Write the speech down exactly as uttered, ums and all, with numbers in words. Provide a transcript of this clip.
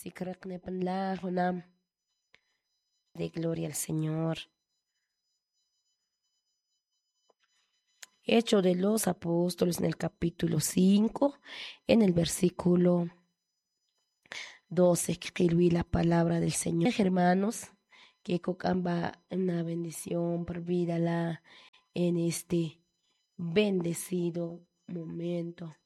De gloria al Señor. Hecho de los Apóstoles en el capítulo cinco, en el versículo doce, que escribí la palabra del Señor. Hermanos, que cocamba una bendición por vida la en este bendecido momento.